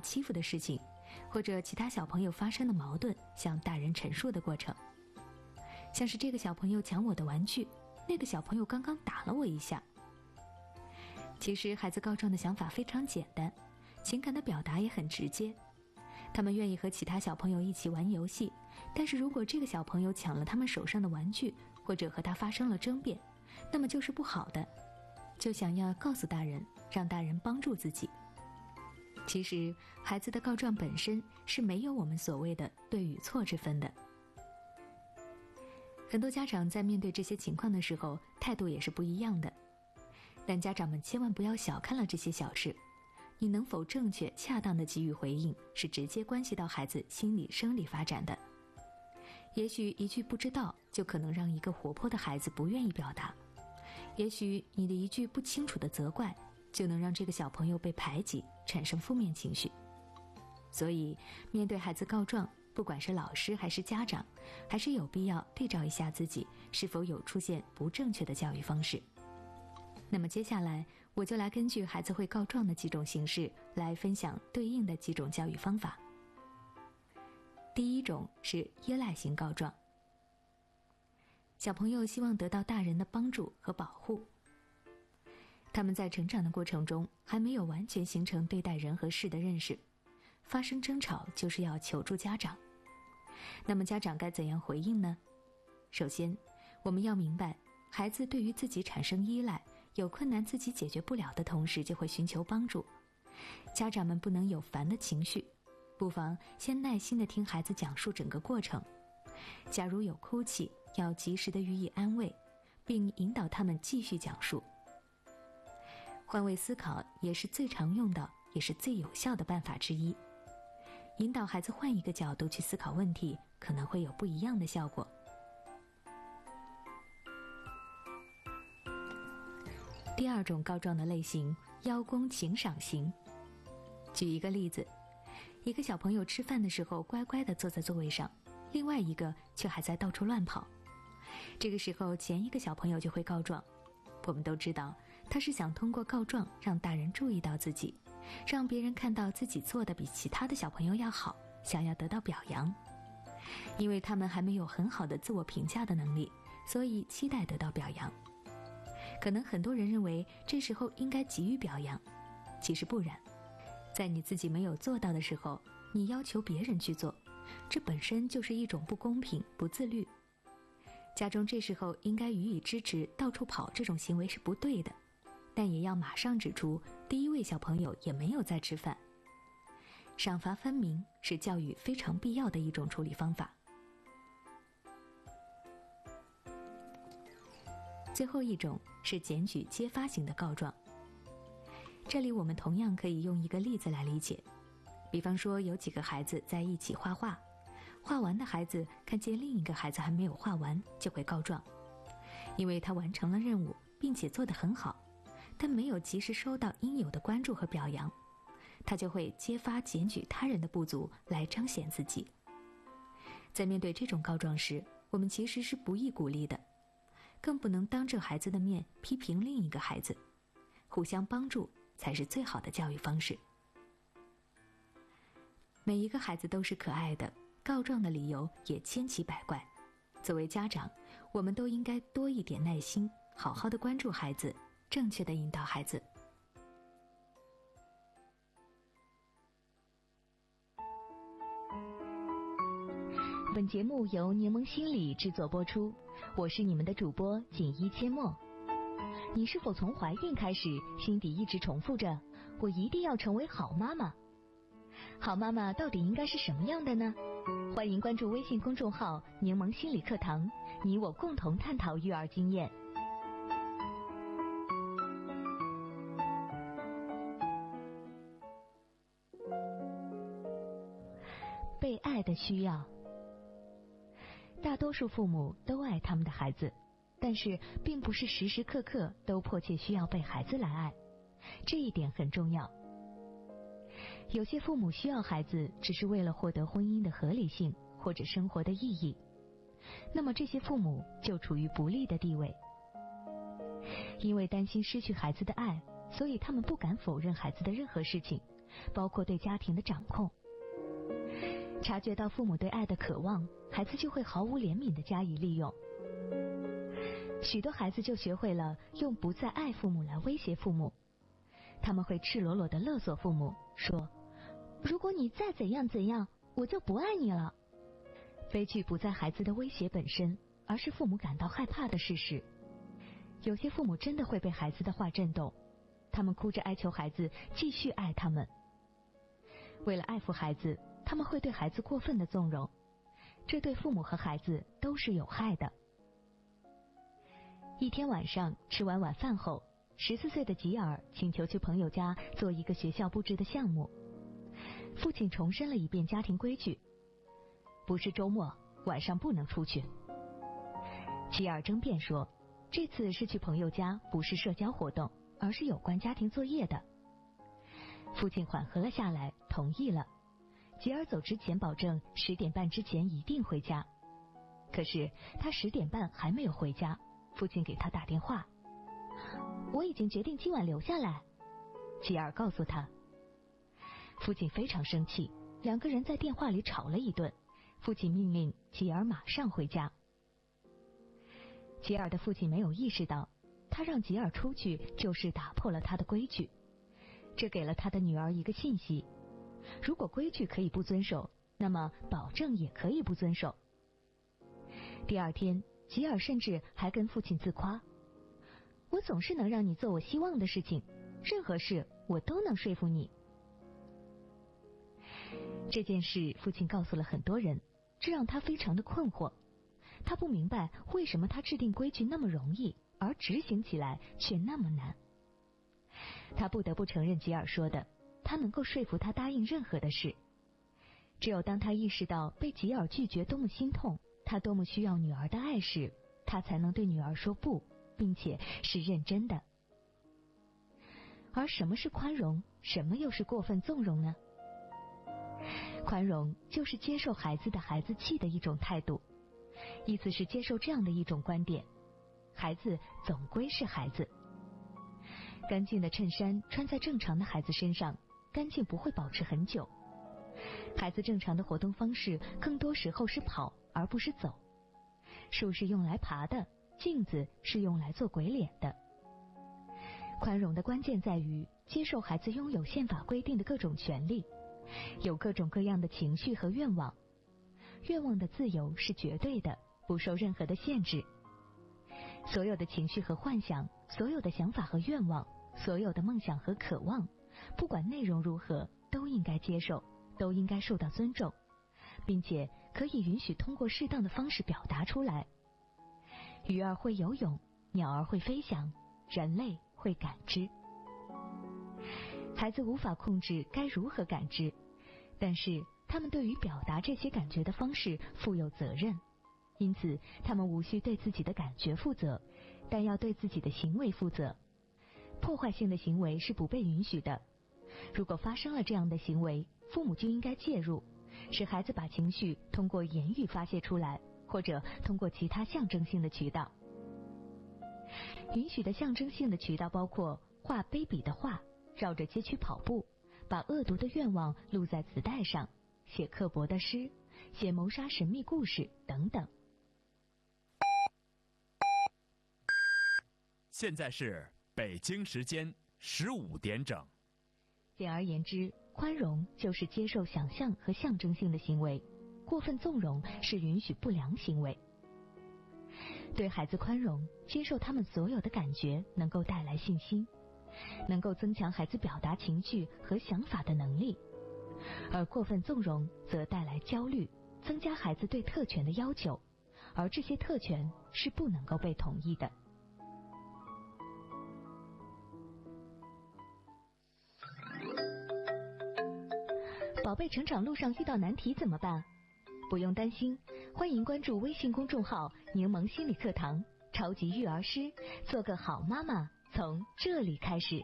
欺负的事情，或者其他小朋友发生的矛盾向大人陈述的过程。像是这个小朋友抢我的玩具，那个小朋友刚刚打了我一下。其实孩子告状的想法非常简单，情感的表达也很直接。他们愿意和其他小朋友一起玩游戏，但是如果这个小朋友抢了他们手上的玩具，或者和他发生了争辩，那么就是不好的，就想要告诉大人，让大人帮助自己。其实孩子的告状本身是没有我们所谓的对与错之分的。很多家长在面对这些情况的时候，态度也是不一样的，但家长们千万不要小看了这些小事。你能否正确恰当地给予回应，是直接关系到孩子心理生理发展的。也许一句不知道就可能让一个活泼的孩子不愿意表达，也许你的一句不清楚的责怪就能让这个小朋友被排挤，产生负面情绪。所以面对孩子告状，不管是老师还是家长，还是有必要对照一下自己是否有出现不正确的教育方式。那么接下来我就来根据孩子会告状的几种形式来分享对应的几种教育方法。第一种是依赖型告状。小朋友希望得到大人的帮助和保护，他们在成长的过程中还没有完全形成对待人和事的认识，发生争吵就是要求助家长。那么家长该怎样回应呢？首先，我们要明白，孩子对于自己产生依赖，有困难自己解决不了的同时，就会寻求帮助。家长们不能有烦的情绪，不妨先耐心地听孩子讲述整个过程。假如有哭泣，要及时地予以安慰，并引导他们继续讲述。换位思考也是最常用的，也是最有效的办法之一。引导孩子换一个角度去思考问题，可能会有不一样的效果。第二种告状的类型，邀功请赏型。举一个例子，一个小朋友吃饭的时候乖乖地坐在座位上，另外一个却还在到处乱跑。这个时候前一个小朋友就会告状。我们都知道，他是想通过告状让大人注意到自己，让别人看到自己做的比其他的小朋友要好，想要得到表扬。因为他们还没有很好的自我评价的能力，所以期待得到表扬。可能很多人认为这时候应该给予表扬，其实不然。在你自己没有做到的时候，你要求别人去做，这本身就是一种不公平、不自律。家中这时候应该予以支持，到处跑这种行为是不对的，但也要马上指出第一位小朋友也没有在吃饭。赏罚分明是教育非常必要的一种处理方法。最后一种是检举揭发型的告状。这里我们同样可以用一个例子来理解，比方说有几个孩子在一起画画，画完的孩子看见另一个孩子还没有画完，就会告状，因为他完成了任务并且做得很好，但没有及时收到应有的关注和表扬，他就会揭发检举他人的不足来彰显自己。在面对这种告状时，我们其实是不宜鼓励的，更不能当着孩子的面批评另一个孩子，互相帮助才是最好的教育方式。每一个孩子都是可爱的，告状的理由也千奇百怪。作为家长，我们都应该多一点耐心，好好的关注孩子，正确的引导孩子。 本节目由柠檬心理制作播出，我是你们的主播锦衣阡陌。你是否从怀孕开始，心底一直重复着我一定要成为好妈妈？好妈妈到底应该是什么样的呢？欢迎关注微信公众号柠檬心理课堂，你我共同探讨育儿经验。被爱的需要。大多数父母都爱他们的孩子，但是并不是时时刻刻都迫切需要被孩子来爱，这一点很重要。有些父母需要孩子只是为了获得婚姻的合理性或者生活的意义，那么这些父母就处于不利的地位。因为担心失去孩子的爱，所以他们不敢否认孩子的任何事情， 包括对家庭的掌控。察觉到父母对爱的渴望，孩子就会毫无怜悯地加以利用。许多孩子就学会了用不再爱父母来威胁父母，他们会赤裸裸地勒索父母，说如果你再怎样怎样，我就不爱你了。悲剧不在孩子的威胁本身，而是父母感到害怕的事实。有些父母真的会被孩子的话震动，他们哭着哀求孩子继续爱他们。为了爱抚孩子，他们会对孩子过分的纵容，这对父母和孩子都是有害的。一天晚上吃完晚饭后，14岁的吉尔请求去朋友家做一个学校布置的项目。父亲重申了一遍家庭规矩，不是周末，晚上不能出去。吉尔争辩说，这次是去朋友家，不是社交活动，而是有关家庭作业的。父亲缓和了下来，同意了。吉尔走之前保证10点半之前一定回家。可是他10点半还没有回家，父亲给他打电话，我已经决定今晚留下来。吉尔告诉他。父亲非常生气，两个人在电话里吵了一顿。父亲命令吉尔马上回家。吉尔的父亲没有意识到，他让吉尔出去就是打破了他的规矩。这给了他的女儿一个信息：如果规矩可以不遵守，那么保证也可以不遵守。第二天，吉尔甚至还跟父亲自夸：我总是能让你做我希望的事情，任何事我都能说服你。这件事父亲告诉了很多人，这让他非常的困惑。他不明白为什么他制定规矩那么容易，而执行起来却那么难。他不得不承认吉尔说的，他能够说服他答应任何的事。只有当他意识到被吉尔拒绝多么心痛，他多么需要女儿的爱时，他才能对女儿说不，并且是认真的。而什么是宽容，什么又是过分纵容呢？宽容就是接受孩子的孩子气的一种态度，意思是接受这样的一种观点：孩子总归是孩子。干净的衬衫穿在正常的孩子身上，干净不会保持很久。孩子正常的活动方式更多时候是跑而不是走。树是用来爬的，镜子是用来做鬼脸的。宽容的关键在于接受孩子拥有宪法规定的各种权利，有各种各样的情绪和愿望。愿望的自由是绝对的，不受任何的限制。所有的情绪和幻想，所有的想法和愿望，所有的梦想和渴望，不管内容如何，都应该接受，都应该受到尊重，并且可以允许通过适当的方式表达出来。鱼儿会游泳，鸟儿会飞翔，人类会感知。孩子无法控制该如何感知，但是他们对于表达这些感觉的方式负有责任，因此他们无需对自己的感觉负责，但要对自己的行为负责。破坏性的行为是不被允许的。如果发生了这样的行为，父母就应该介入，使孩子把情绪通过言语发泄出来，或者通过其他象征性的渠道。允许的象征性的渠道包括画卑鄙的画，绕着街区跑步，把恶毒的愿望录在磁带上，写刻薄的诗，写谋杀神秘故事等等。 现在是北京时间15点整。 简而言之，宽容就是接受想象和象征性的行为，过分纵容是允许不良行为。对孩子宽容，接受他们所有的感觉，能够带来信心，能够增强孩子表达情绪和想法的能力；而过分纵容则带来焦虑，增加孩子对特权的要求，而这些特权是不能够被同意的。宝贝成长路上遇到难题怎么办？不用担心，欢迎关注微信公众号柠檬心理课堂，超级育儿师，做个好妈妈，从这里开始。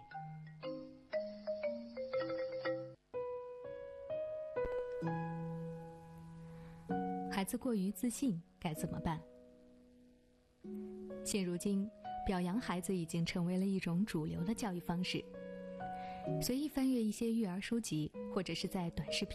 孩子过于自信该怎么办？现如今，表扬孩子已经成为了一种主流的教育方式。 随意翻阅一些育儿书籍，或者是在短视频